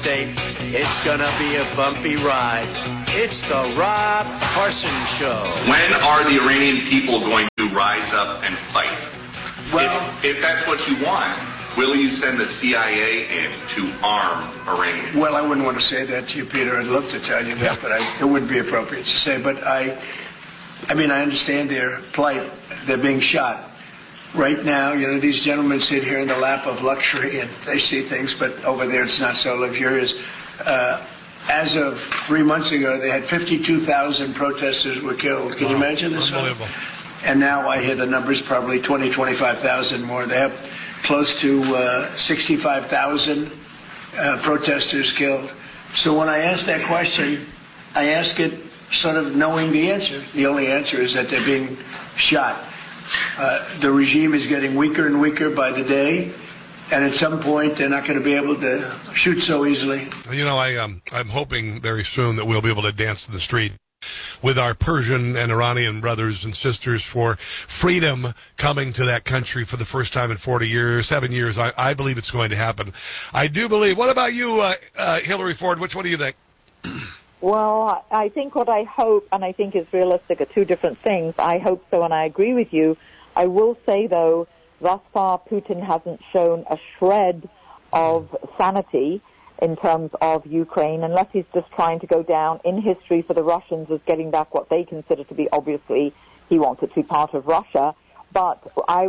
state, it's going to be a bumpy ride. It's the Rob Carson Show. When are the Iranian people going to rise up and fight? Well, if that's what you want, will you send the CIA in to arm Iranians? Well, I wouldn't want to say that to you, Peter. I'd love to tell you that, but it wouldn't be appropriate to say. But I understand their plight. They're being shot. Right now, these gentlemen sit here in the lap of luxury and they see things, but over there it's not so luxurious. As of 3 months ago, they had 52,000 protesters were killed. Can you imagine this? Unbelievable. And now I hear the numbers probably 25,000 more. They have close to 65,000 protesters killed. So when I ask that question, I ask it sort of knowing the answer. The only answer is that they're being shot. The regime is getting weaker and weaker by the day, and at some point they're not going to be able to shoot so easily. I'm hoping very soon that we'll be able to dance in the street with our Persian and Iranian brothers and sisters for freedom coming to that country for the first time in 7 years. I believe it's going to happen. I do believe. What about you, Hillary Ford? Which one do you think? Well, I think what I hope and I think is realistic are two different things. I hope so, and I agree with you. I will say, though, thus far Putin hasn't shown a shred of sanity in terms of Ukraine, unless he's just trying to go down in history for the Russians as getting back what they consider to be, obviously, he wants it to be part of Russia. But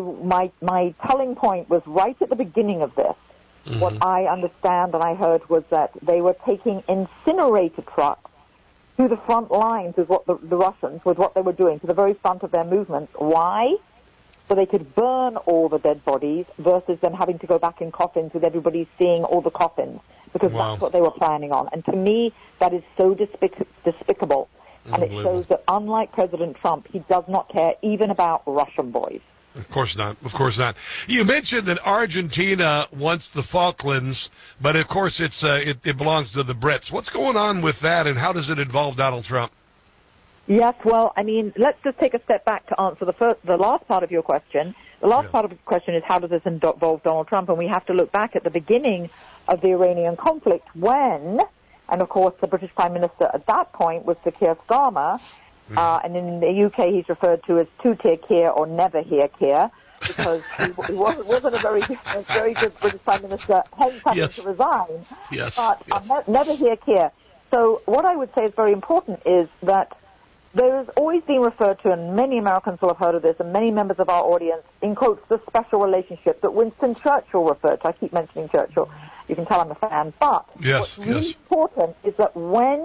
my telling point was right at the beginning of this. Mm-hmm. What I understand and I heard was that they were taking incinerator trucks to the front lines with what the Russians, with what they were doing, to the very front of their movements. Why? So they could burn all the dead bodies versus them having to go back in coffins with everybody seeing all the coffins, because that's what they were planning on. And to me, that is so despicable. And it shows that unlike President Trump, he does not care even about Russian boys. Of course not. Of course not. You mentioned that Argentina wants the Falklands, but of course it belongs to the Brits. What's going on with that, and how does it involve Donald Trump? Yes, well, let's just take a step back to answer the last part of your question. The last part of the question is how does this involve Donald Trump, and we have to look back at the beginning of the Iranian conflict when, and of course the British Prime Minister at that point was Sir Keir Starmer. And in the UK, he's referred to as two-tier Keir or never hear Keir, because he wasn't a very good British Prime Minister, hence having to resign. Yes. But never hear Keir. So what I would say is very important is that there has always been referred to, and many Americans will have heard of this, and many members of our audience, in quotes, the special relationship that Winston Churchill referred to. I keep mentioning Churchill. You can tell I'm a fan. But what's really important is that when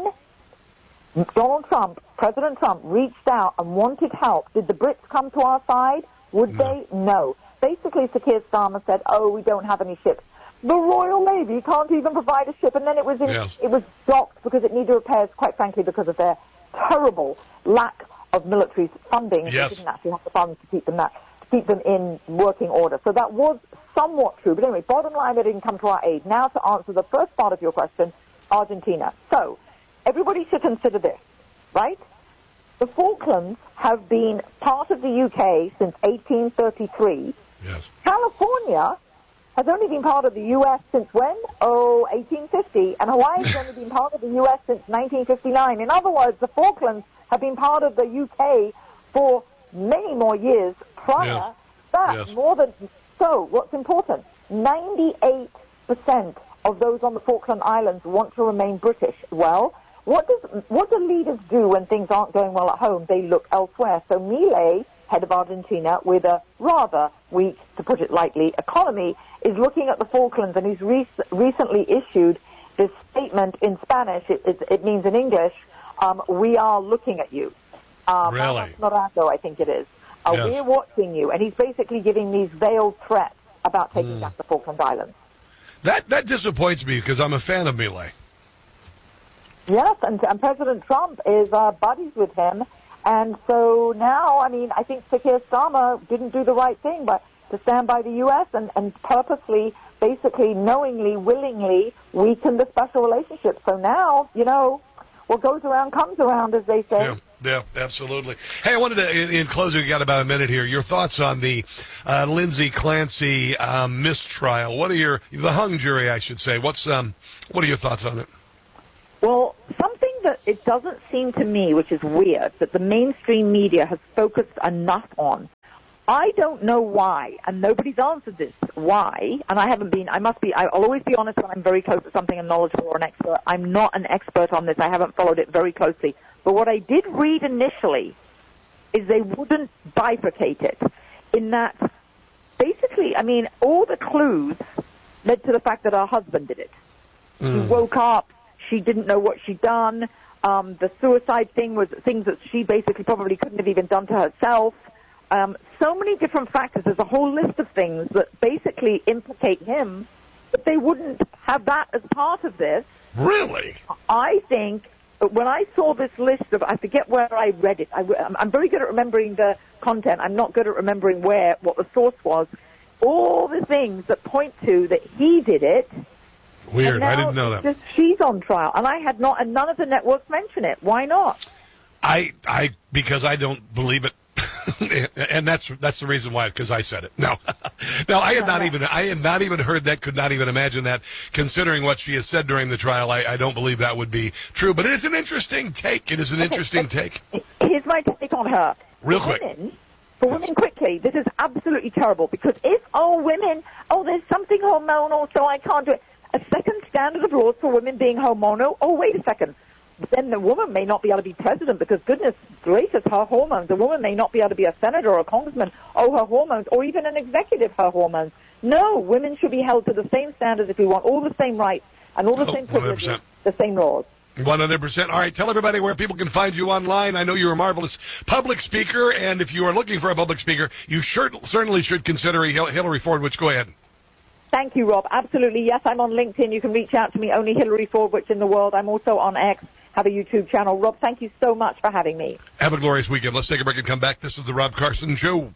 President Trump reached out and wanted help, did the Brits come to our side? Would they? No. Basically, Sir Keir Starmer said, we don't have any ships. The Royal Navy can't even provide a ship, and then it was docked because it needed repairs, quite frankly, because of their terrible lack of military funding. They didn't actually have the funds to keep them in working order. So that was somewhat true. But anyway, bottom line, they didn't come to our aid. Now to answer the first part of your question, Argentina. So everybody should consider this, right? The Falklands have been part of the UK since 1833. Yes. California has only been part of the U.S. since when? 1850. And Hawaii has only been part of the U.S. since 1959. In other words, the Falklands have been part of the UK for many more years prior. That more than so. What's important? 98% of those on the Falkland Islands want to remain British. Well, what do leaders do when things aren't going well at home? They look elsewhere. So Milei, head of Argentina, with a rather weak, to put it lightly, economy, is looking at the Falklands, and he's recently issued this statement in Spanish. It means in English, we are looking at you. Really? Morando, I think it is. We're watching you. And he's basically giving these veiled threats about taking back the Falkland Islands. That disappoints me because I'm a fan of Milei. Yes, and President Trump is buddies with him. And so now, I think Sir Keir Starmer didn't do the right thing, but to stand by the U.S. and purposely, basically, knowingly, willingly weaken the special relationship. So now, what goes around comes around, as they say. Yeah, absolutely. Hey, I wanted to, in closing, we got about a minute here, your thoughts on the Lindsay Clancy mistrial. What are the hung jury, I should say. What are your thoughts on it? Well, something that it doesn't seem to me, which is weird, that the mainstream media has focused enough on. I don't know why, and nobody's answered this. Why? And I'll always be honest when I'm very close to something and knowledgeable or an expert. I'm not an expert on this. I haven't followed it very closely. But what I did read initially is they wouldn't bifurcate it, in that basically, all the clues led to the fact that her husband did it. She woke up, she didn't know what she'd done. The suicide thing was things that she basically probably couldn't have even done to herself. So many different factors. There's a whole list of things that basically implicate him, but they wouldn't have that as part of this. Really? I think when I saw this list of, I forget where I read it. I'm very good at remembering the content. I'm not good at remembering what the source was. All the things that point to that he did it. Weird. I didn't know that. She's on trial, and and none of the networks mention it. Why not? Because I don't believe it. And that's the reason why, because I said it. No, I had not even heard that, could not even imagine that. Considering what she has said during the trial, I don't believe that would be true. But it is an interesting take. Here's my take on her. Real quick. For women, quickly, this is absolutely terrible, because if, there's something hormonal, so I can't do it. A second standard of laws for women being hormonal, wait a second. Then the woman may not be able to be president because, goodness gracious, her hormones. The woman may not be able to be a senator or a congressman, her hormones, or even an executive, her hormones. No, women should be held to the same standards if we want all the same rights and all the same privileges, 100%. the same laws. 100%. All right, tell everybody where people can find you online. I know you're a marvelous public speaker, and if you are looking for a public speaker, you certainly should consider Hillary Fordwich. Go ahead. Thank you, Rob. Absolutely. Yes, I'm on LinkedIn. You can reach out to me, only Hillary Fordwich in the world. I'm also on X. Have a YouTube channel. Rob, thank you so much for having me. Have a glorious weekend. Let's take a break and come back. This is the Rob Carson Show.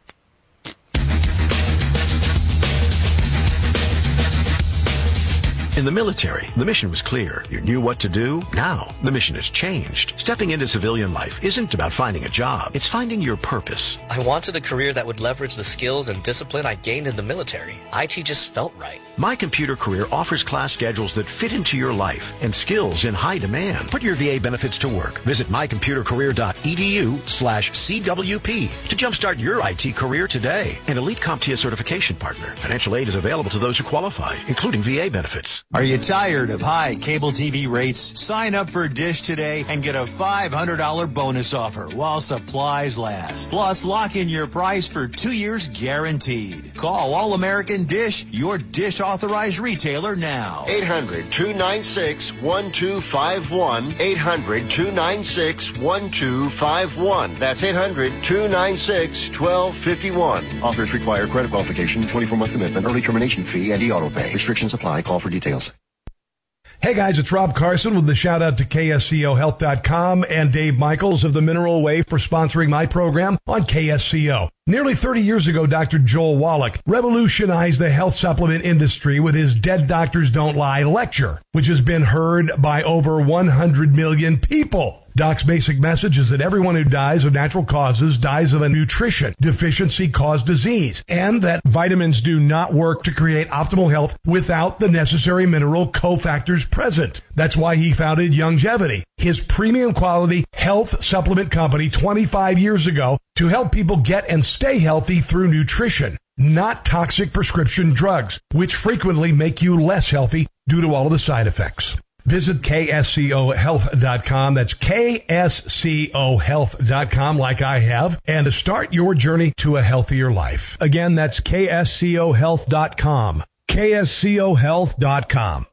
In the military, the mission was clear. You knew what to do. Now, the mission has changed. Stepping into civilian life isn't about finding a job. It's finding your purpose. I wanted a career that would leverage the skills and discipline I gained in the military. IT just felt right. My Computer Career offers class schedules that fit into your life and skills in high demand. Put your VA benefits to work. Visit mycomputercareer.edu/CWP to jumpstart your IT career today. An Elite CompTIA certification partner. Financial aid is available to those who qualify, including VA benefits. Are you tired of high cable TV rates? Sign up for Dish today and get a $500 bonus offer while supplies last. Plus, lock in your price for 2 years guaranteed. Call All American Dish, your Dish authorized retailer now. 800-296-1251. 800-296-1251. That's 800-296-1251. Offers require credit qualification, 24-month commitment, early termination fee, and e-auto pay. Restrictions apply. Call for details. Hey guys, it's Rob Carson with the shout out to KSCOHealth.com and Dave Michaels of the Mineral Way for sponsoring my program on KSCO. Nearly 30 years ago, Dr. Joel Wallach revolutionized the health supplement industry with his Dead Doctors Don't Lie lecture, which has been heard by over 100 million people. Doc's basic message is that everyone who dies of natural causes dies of a nutrition deficiency caused disease, and that vitamins do not work to create optimal health without the necessary mineral cofactors present. That's why he founded Youngevity, his premium quality health supplement company 25 years ago, to help people get and stay healthy through nutrition, not toxic prescription drugs, which frequently make you less healthy due to all of the side effects. Visit KSCOHealth.com. That's KSCOHealth.com, like I have, and to start your journey to a healthier life. Again, that's KSCOHealth.com. KSCOHealth.com.